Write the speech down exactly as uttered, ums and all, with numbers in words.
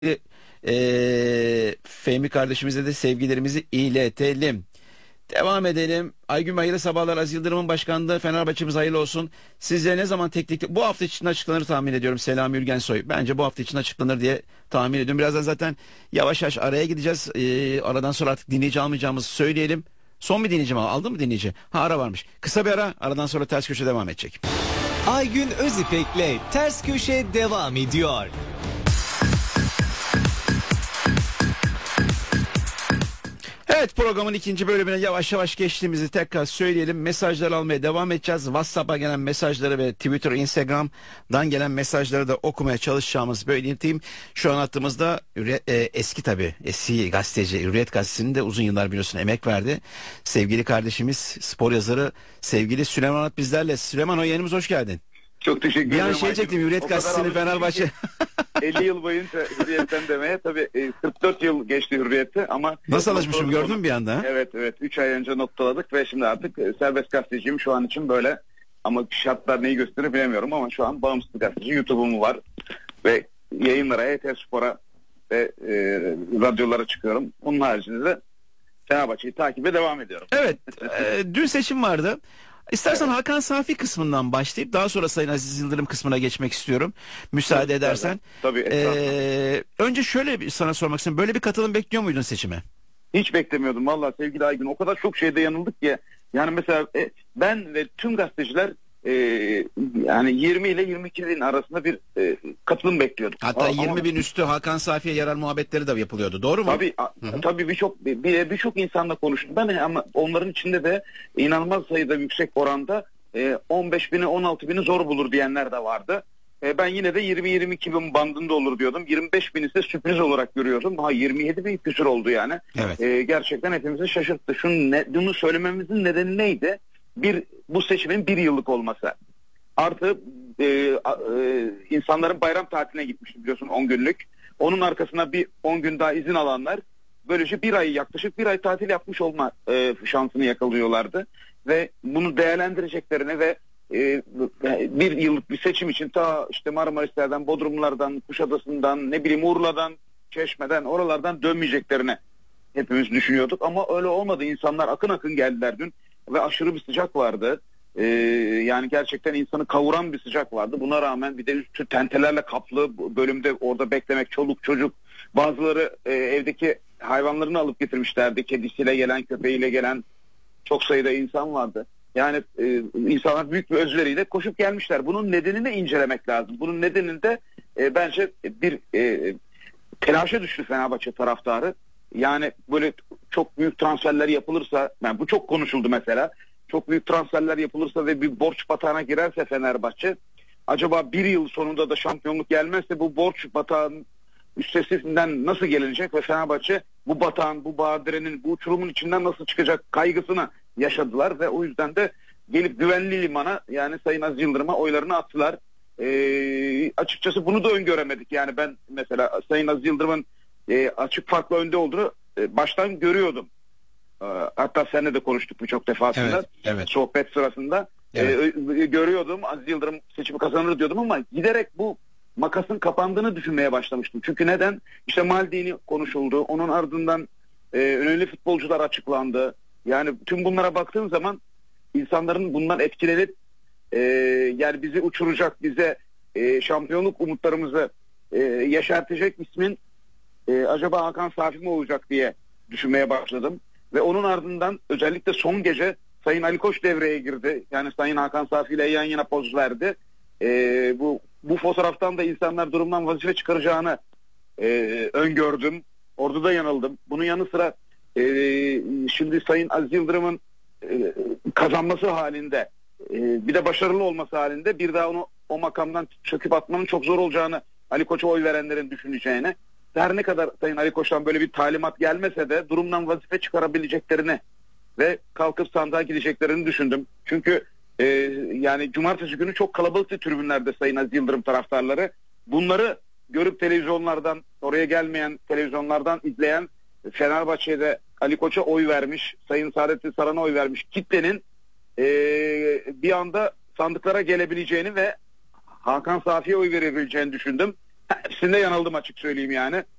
Ee, Fehmi kardeşimize de sevgilerimizi iletelim. Devam edelim. Aygün hayırlı sabahlar. Aziz Yıldırım'ın başkanlığı Fenerbahçe'miz hayırlı olsun. Sizce ne zaman teknik bu hafta için açıklanır tahmin ediyorum. Selami Ülgensoy. Bence bu hafta için açıklanır diye tahmin ediyorum. Birazdan zaten yavaş yavaş araya gideceğiz. Ee, aradan sonra artık dinleyici almayacağımızı söyleyelim. Son bir dinleyici mi? Aldın mı dinleyici? Ha, ara varmış. Kısa bir ara. Aradan sonra ters köşe devam edecek. Aygün Özipek'le Ters Köşe devam ediyor. Evet, programın ikinci bölümüne yavaş yavaş geçtiğimizi tekrar söyleyelim. Mesajlar almaya devam edeceğiz. WhatsApp'a gelen mesajları ve Twitter, Instagram'dan gelen mesajları da okumaya çalışacağımızı belirteyim. Şu an hattımızda e, eski tabii eski gazeteci Hürriyet Gazetesi'nin de uzun yıllar biliyorsun emek verdi. Sevgili kardeşimiz spor yazarı sevgili Süleyman At bizlerle. Süleyman, o yayınımıza hoş geldin. Çok teşekkür ederim. Bir an şey çektim, Hürriyet Gazetesi'ni Fenerbahçe. elli yıl boyunca Hürriyet'ten demeye tabii kırk dört yıl geçti Hürriyet'te ama... Nasıl alışmışım gördün mü bir anda? Ha? Evet evet üç ay önce noktaladık ve şimdi artık serbest gazeteciyim şu an için böyle, ama şartlar neyi gösterir bilemiyorum ama şu an bağımsız gazeteci. YouTube'um var ve yayınlara, E T Spor'a ve e, radyolara çıkıyorum. Bunun haricinde de Fenerbahçe'yi takibe devam ediyorum. Evet, e, dün seçim vardı. İstersen evet. Hakan Safi kısmından başlayıp daha sonra Sayın Aziz Yıldırım kısmına geçmek istiyorum. Müsaade tabii, edersen. Tabii. Ee, önce şöyle bir sana sormak istiyorum. Böyle bir katılım bekliyor muydun seçime? Hiç beklemiyordum vallahi sevgili Aygün. O kadar çok şeyde yanıldık ki. Yani mesela e, ben ve tüm gazeteciler e, yani yirmi ile yirmi iki bin arasında bir e, katılım bekliyorduk. Hatta Aa, yirmi bin üstü Hakan Safi'ye yarar muhabbetleri de yapılıyordu. Doğru mu? Tabii, tabii birçok bir, birçok insanla konuştum. Ben ama onların içinde de inanılmaz sayıda yüksek oranda e, on beş bini on altı bini zor bulur diyenler de vardı. E, ben yine de yirmi yirmi iki bin bandında olur diyordum. yirmi beş bin ise sürpriz olarak görüyordum. Ha, yirmi yedi bin küsur oldu yani. Evet. E, gerçekten hepimizi şaşırttı. Şunu ne, bunu söylememizin nedeni neydi? Bir, bu seçimin bir yıllık olması. Artı e, e, insanların bayram tatiline gitmişti biliyorsun, on günlük. Onun arkasına bir on gün daha izin alanlar böylece bir ay, yaklaşık bir ay tatil yapmış olma e, şansını yakalıyorlardı. Ve bunu değerlendireceklerine ve e, bir yıllık bir seçim için ta işte Marmarislerden, Bodrumlardan, Kuşadası'ndan, ne bileyim Urla'dan, Çeşme'den, oralardan dönmeyeceklerini hepimiz düşünüyorduk. Ama öyle olmadı. İnsanlar akın akın geldiler dün ve aşırı bir sıcak vardı. Ee, yani gerçekten insanı kavuran bir sıcak vardı. Buna rağmen bir de üstü tentelerle kaplı bölümde orada beklemek, çoluk çocuk, bazıları e, evdeki hayvanlarını alıp getirmişlerdi. Kedisiyle gelen, köpeğiyle gelen çok sayıda insan vardı. Yani e, insanlar büyük bir özveriyle koşup gelmişler. Bunun nedenini incelemek lazım. Bunun nedeninde e, bence bir e, telaşa düştü Fenerbahçe taraftarı. Yani böyle çok büyük transferler yapılırsa, yani bu çok konuşuldu mesela. Çok büyük transferler yapılırsa ve bir borç batağına girerse Fenerbahçe, acaba bir yıl sonunda da şampiyonluk gelmezse bu borç batağının üstesinden nasıl gelinecek ve Fenerbahçe bu batağın, bu badirenin, bu uçurumun içinden nasıl çıkacak kaygısını yaşadılar ve o yüzden de gelip güvenli limana, yani Sayın Aziz Yıldırım'a oylarını attılar. Ee, açıkçası bunu da öngöremedik. Yani ben mesela Sayın Aziz Yıldırım'ın e, açık farklı önde olduğunu e, baştan görüyordum. Hatta seninle de konuştuk birçok defasında, evet, evet. sohbet sırasında. Evet. Ee, görüyordum Aziz Yıldırım seçimi kazanır diyordum ama giderek bu makasın kapandığını düşünmeye başlamıştım. Çünkü neden? İşte Maldini konuşuldu. Onun ardından e, önemli futbolcular açıklandı. Yani tüm bunlara baktığım zaman insanların bundan etkilenip e, yani bizi uçuracak, bize e, şampiyonluk umutlarımızı e, yaşartacak ismin e, acaba Hakan Safi mi olacak diye düşünmeye başladım. Ve onun ardından özellikle son gece Sayın Ali Koç devreye girdi. Yani Sayın Hakan Safi ile yan yana poz verdi. Ee, bu bu fotoğraftan da insanlar durumdan vazife çıkaracağını e, öngördüm. Orada da yanıldım. Bunun yanı sıra e, şimdi Sayın Aziz Yıldırım'ın e, kazanması halinde, e, bir de başarılı olması halinde bir daha onu o makamdan çöküp atmanın çok zor olacağını Ali Koç'a oy verenlerin düşüneceğini, her ne kadar Sayın Ali Koç'tan böyle bir talimat gelmese de durumdan vazife çıkarabileceklerini ve kalkıp sandığa gideceklerini düşündüm. Çünkü e, yani cumartesi günü çok kalabalıktı tribünlerde Sayın Aziz Yıldırım taraftarları. Bunları görüp televizyonlardan, oraya gelmeyen televizyonlardan izleyen, Fenerbahçe'de Ali Koç'a oy vermiş, Sayın Saadettin Saran'a oy vermiş kitlenin e, bir anda sandıklara gelebileceğini ve Hakan Safi'ye oy verebileceğini düşündüm. Hepsinde yanıldım açık söyleyeyim yani.